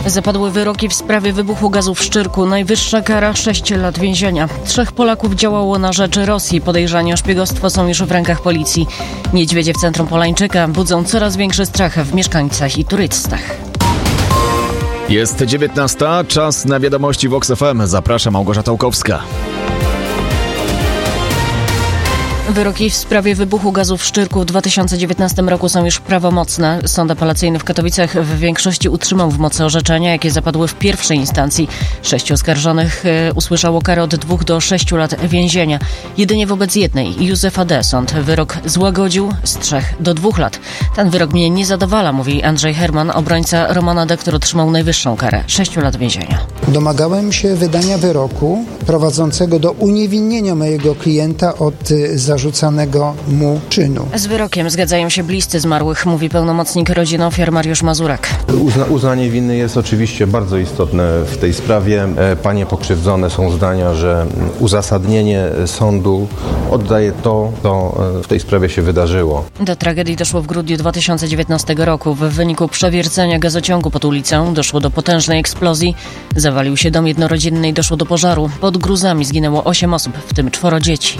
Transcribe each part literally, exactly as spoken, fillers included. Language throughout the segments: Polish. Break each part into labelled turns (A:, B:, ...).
A: Zapadły wyroki w sprawie wybuchu gazu w Szczyrku. Najwyższa kara sześć lat więzienia. Trzech Polaków działało na rzecz Rosji. Podejrzani o szpiegostwo są już w rękach policji. Niedźwiedzie w centrum Polańczyka budzą coraz większy strach w mieszkańcach i turystach.
B: Jest dziewiętnasta, czas na wiadomości Vox F M. Zaprasza Małgorzata Łukowska.
A: Wyroki w sprawie wybuchu gazu w Szczyrku w dwa tysiące dziewiętnastym roku są już prawomocne. Sąd apelacyjny w Katowicach w większości utrzymał w mocy orzeczenia, jakie zapadły w pierwszej instancji. Sześciu oskarżonych e, usłyszało karę od dwóch do sześciu lat więzienia. Jedynie wobec jednej, Józefa D. sąd wyrok złagodził z trzech do dwóch lat. Ten wyrok mnie nie zadowala, mówi Andrzej Herman, obrońca Romana D., który otrzymał najwyższą karę, sześciu lat więzienia.
C: Domagałem się wydania wyroku prowadzącego do uniewinnienia mojego klienta od zarzucanego mu czynu.
A: Z wyrokiem zgadzają się bliscy zmarłych, mówi pełnomocnik rodziny ofiar Mariusz Mazurek.
D: Uzna, uznanie winy jest oczywiście bardzo istotne w tej sprawie. Panie pokrzywdzone są zdania, że uzasadnienie sądu oddaje to, co w tej sprawie się wydarzyło.
A: Do tragedii doszło w grudniu dwa tysiące dziewiętnastego roku. W wyniku przewiercenia gazociągu pod ulicą doszło do potężnej eksplozji. Zawalił się dom jednorodzinny i doszło do pożaru. Pod gruzami zginęło osiem osób, w tym czworo dzieci.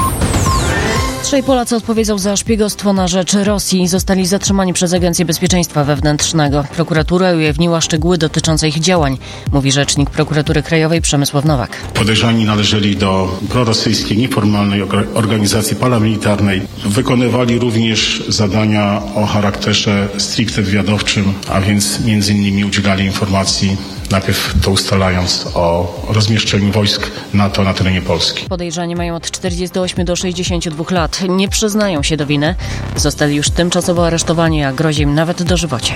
A: Trzej Polacy odpowiedzą za szpiegostwo na rzecz Rosji i zostali zatrzymani przez Agencję Bezpieczeństwa Wewnętrznego. Prokuratura ujawniła szczegóły dotyczące ich działań, mówi rzecznik Prokuratury Krajowej Przemysław Nowak.
E: Podejrzani należeli do prorosyjskiej nieformalnej organizacji paramilitarnej. Wykonywali również zadania o charakterze stricte wywiadowczym, a więc między innymi udzielali informacji, najpierw to ustalając o rozmieszczeniu wojsk NATO na terenie Polski.
A: Podejrzani mają od czterdziestu ośmiu do sześćdziesięciu dwóch lat. Nie przyznają się do winy. Zostali już tymczasowo aresztowani, a grozi im nawet dożywocie.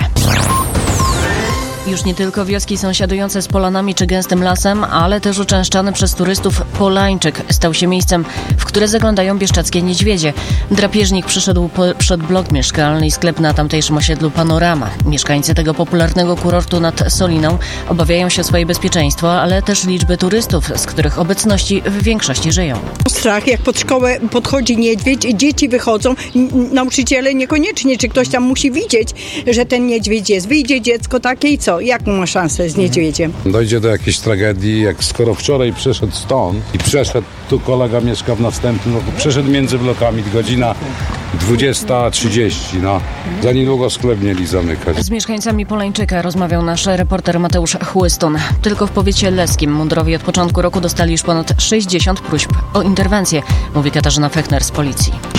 A: Już nie tylko wioski sąsiadujące z polanami czy gęstym lasem, ale też uczęszczany przez turystów Polańczyk stał się miejscem, w które zaglądają bieszczackie niedźwiedzie. Drapieżnik przyszedł po, przed blok mieszkalny i sklep na tamtejszym osiedlu Panorama. Mieszkańcy tego popularnego kurortu nad Soliną obawiają się o swoje bezpieczeństwo, ale też liczby turystów, z których obecności w większości żyją.
F: Strach, jak pod szkołę podchodzi niedźwiedź, dzieci wychodzą, nauczyciele niekoniecznie, czy ktoś tam musi widzieć, że ten niedźwiedź jest. Wyjdzie dziecko takie i co? Jaką ma szansę z niedźwiedziem?
G: Dojdzie do jakiejś tragedii, jak skoro wczoraj przeszedł stąd i przeszedł, tu kolega mieszka w następnym roku, przeszedł między blokami, godzina dwudziesta trzydzieści, no. Za niedługo sklep mieli zamykać.
A: Z mieszkańcami Polańczyka rozmawiał nasz reporter Mateusz Chłystun. Tylko w powiecie leskim mundurowi od początku roku dostali już ponad sześćdziesiąt próśb o interwencję, mówi Katarzyna Fechner z policji.